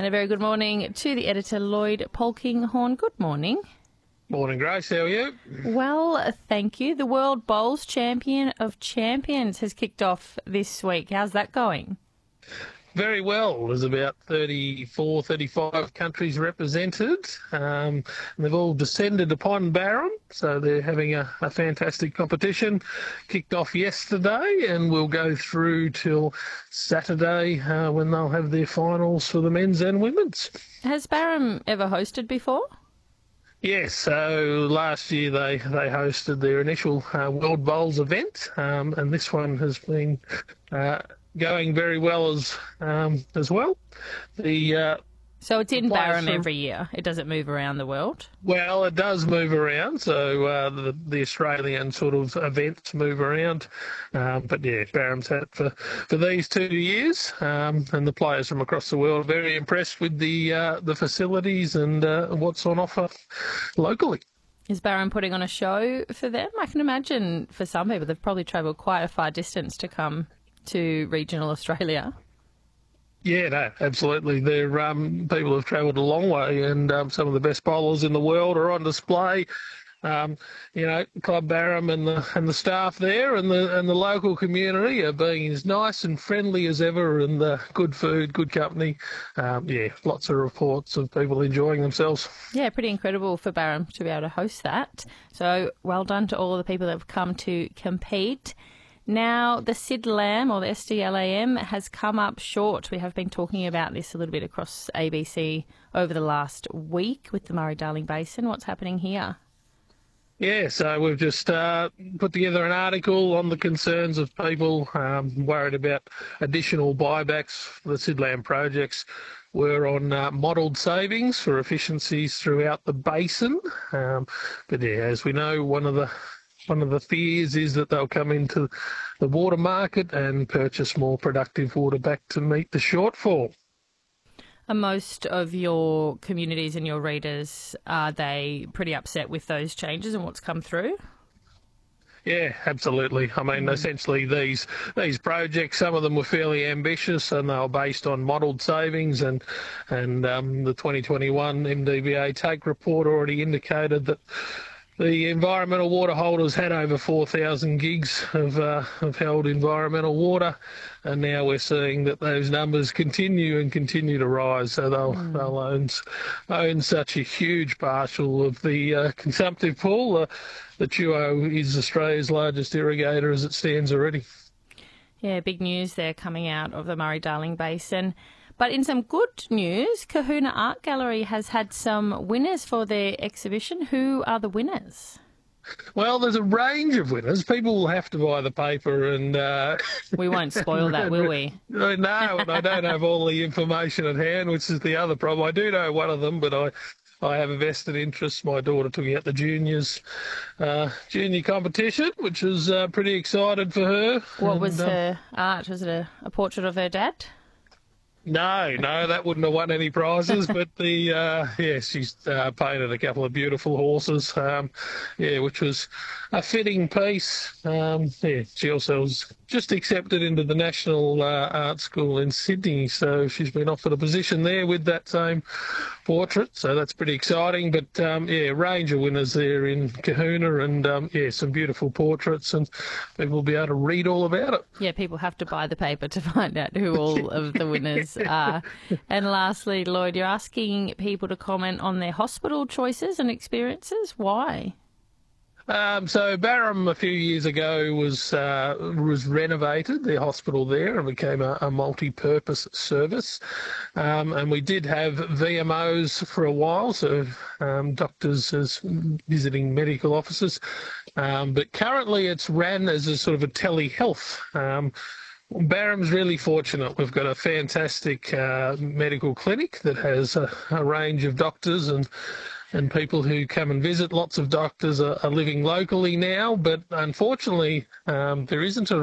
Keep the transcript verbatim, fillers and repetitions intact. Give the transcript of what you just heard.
And a very good morning to the editor, Lloyd Polkinghorne. Good morning. Morning, Grace. How are you? Well, thank you. The World Bowls Champion of Champions has kicked off this week. How's that going? Very well. There's about thirty-four, thirty-five countries represented. Um, and they've all descended upon Barham, so they're having a, a fantastic competition. Kicked off yesterday and will go through till Saturday uh, when they'll have their finals for the men's and women's. Has Barham ever hosted before? Yes, so last year they, they hosted their initial uh, World Bowls event, um, and this one has been uh, going very well as um, as well. The uh, So it's in Barham from, every year. It doesn't move around the world? Well, it does move around, so uh, the, the Australian sort of events move around. Um, but yeah, Barham's had it for, for these two years, um, and the players from across the world are very impressed with the, uh, the facilities and uh, what's on offer locally. Is Barham putting on a show for them? I can imagine for some people they've probably travelled quite a far distance to come to regional Australia. Yeah, no, absolutely. They're, um, people have travelled a long way, and um, some of the best bowlers in the world are on display. Um, you know, Club Barham and the and the staff there and the and the local community are being as nice and friendly as ever, and uh, good food, good company. Um, yeah, lots of reports of people enjoying themselves. Yeah, pretty incredible for Barham to be able to host that. So well done to all the people that have come to compete. Now, the S I D Lam, or the S D L A M, has come up short. We have been talking about this a little bit across A B C over the last week with the Murray-Darling Basin. What's happening here? Yeah, so we've just uh, put together an article on the concerns of people um, worried about additional buybacks for the S I D Lam projects. We're on uh, modelled savings for efficiencies throughout the basin. Um, but yeah, as we know, one of the One of the fears is that they'll come into the water market and purchase more productive water back to meet the shortfall. Are most of your communities and your readers, are they pretty upset with those changes and what's come through? Yeah, absolutely. I mean, mm. essentially these these projects, some of them were fairly ambitious and they were based on modelled savings, and and um, the twenty twenty-one M D B A take report already indicated that the environmental water holders had over four thousand gigs of, uh, of held environmental water, and now we're seeing that those numbers continue and continue to rise. So they'll, mm. they'll own, own such a huge partial of the uh, consumptive pool. Uh, the Tuo is Australia's largest irrigator as it stands already. Yeah, big news there coming out of the Murray-Darling Basin. But in some good news, Kahuna Art Gallery has had some winners for their exhibition. Who are the winners? Well, there's a range of winners. People will have to buy the paper and... Uh, we won't spoil that, will we? No, and I don't have all the information at hand, which is the other problem. I do know one of them, but I... I have a vested interest. My daughter took me out the juniors, uh, junior competition, which was uh, pretty excited for her. What and, was uh, her art? Was it a, a portrait of her dad? No, no, that wouldn't have won any prizes. But the uh, yeah, she's uh, painted a couple of beautiful horses. Um, yeah, which was a fitting piece. Um, yeah, she also was just accepted into the National uh, Art School in Sydney, so she's been offered a position there with that same portrait. So that's pretty exciting. But um, yeah, range of winners there in Kahuna, and um, yeah, some beautiful portraits, and people will be able to read all about it. Yeah, people have to buy the paper to find out who all of the winners are. And lastly, Lloyd, you're asking people to comment on their hospital choices and experiences. Why? Um, so Barham a few years ago was uh, was renovated, the hospital there, and became a, a multi-purpose service. Um, and we did have V M Os for a while, so um, doctors as visiting medical officers. Um, but currently it's ran as a sort of a telehealth. Um, Barham's really fortunate. We've got a fantastic uh, medical clinic that has a, a range of doctors and and people who come and visit. Lots of doctors are, are living locally now, but unfortunately um, there isn't a